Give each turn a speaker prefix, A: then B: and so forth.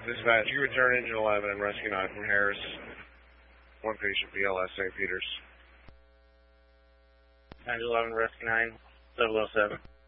A: Dispatch, you return engine 11 and rescue 9 from Harris. 1 patient, BLS, St. Peters.
B: 911, rescue 9, 007.